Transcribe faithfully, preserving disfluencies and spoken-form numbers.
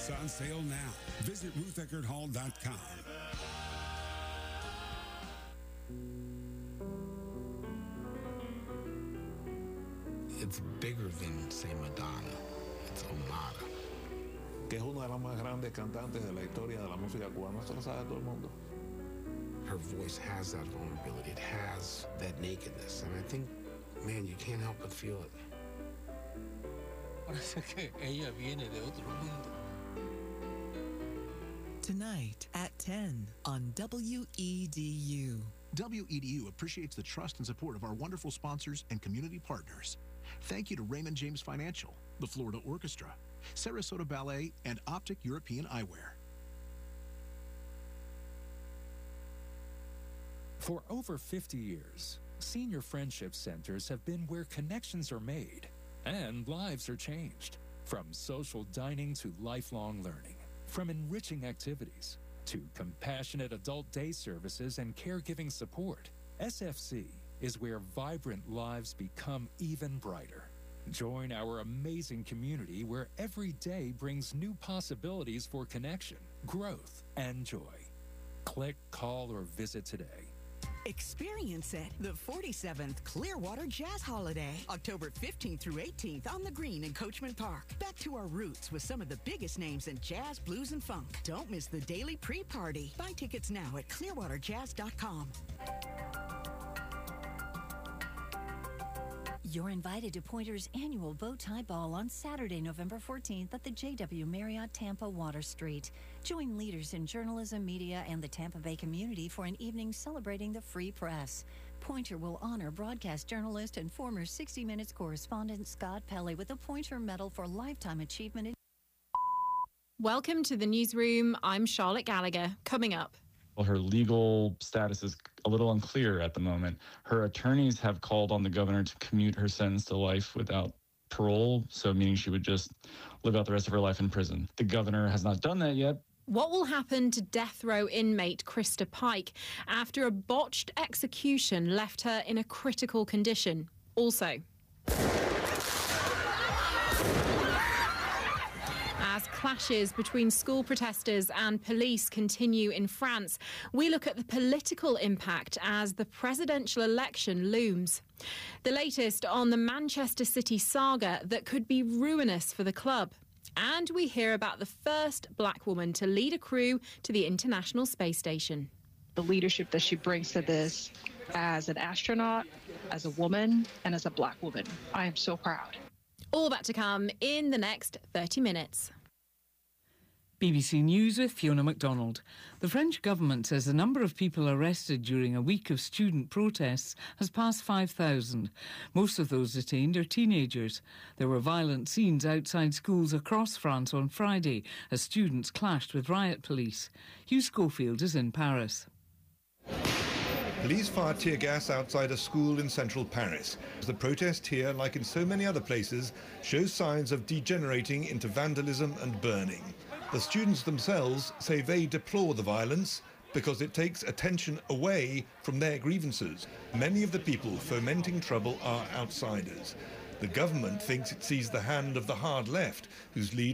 It's on sale now. Visit ruth eckerd hall dot com. It's bigger than, say, Madonna. It's Omada. Que es una de las más grandes cantantes de la historia de la música cubana. Eso lo sabe todo el mundo. Her voice has that vulnerability. It has that nakedness. And I think, man, you can't help but feel it. Parece que ella viene de otro mundo. Tonight at ten on W E D U. W E D U appreciates the trust and support of our wonderful sponsors and community partners. Thank you to Raymond James Financial, the Florida Orchestra, Sarasota Ballet, and Optic European Eyewear. For over fifty years, senior friendship centers have been where connections are made and lives are changed. From social dining to lifelong learning, from enriching activities to compassionate adult day services and caregiving support, S F C is where vibrant lives become even brighter. Join our amazing community where every day brings new possibilities for connection, growth, and joy. Click, call, or visit today. Experience it, the forty-seventh Clearwater Jazz Holiday, October fifteenth through eighteenth on the Green in Coachman Park. Back to our roots with some of the biggest names in jazz, blues, and funk. Don't miss the daily pre-party. Buy tickets now at clearwater jazz dot com. You're invited to Pointer's annual Bow Tie Ball on Saturday, November fourteenth at the J W Marriott Tampa Water Street. Join leaders in journalism, media, and the Tampa Bay community for an evening celebrating the free press. Pointer will honor broadcast journalist and former sixty minutes correspondent Scott Pelley with a Pointer Medal for Lifetime Achievement in Welcome to the newsroom. I'm Charlotte Gallagher. Coming up. Well, her legal status is a little unclear at the moment. Her attorneys have called on the governor to commute her sentence to life without parole, so meaning she would just live out the rest of her life in prison. The governor has not done that yet. What will happen to death row inmate Krista Pike after a botched execution left her in a critical condition? Also, as clashes between school protesters and police continue in France, we look at the political impact as the presidential election looms. The latest on the Manchester City saga that could be ruinous for the club. And we hear about the first black woman to lead a crew to the International Space Station. The leadership that she brings to this as an astronaut, as a woman, and as a black woman. I am so proud. All that to come in the next thirty minutes. B B C News with Fiona MacDonald. The French government says the number of people arrested during a week of student protests has passed five thousand. Most of those detained are teenagers. There were violent scenes outside schools across France on Friday as students clashed with riot police. Hugh Schofield is in Paris. Police fired tear gas outside a school in central Paris. The protest here, like in so many other places, shows signs of degenerating into vandalism and burning. The students themselves say they deplore the violence because it takes attention away from their grievances. Many of the people fomenting trouble are outsiders. The government thinks it sees the hand of the hard left, whose leader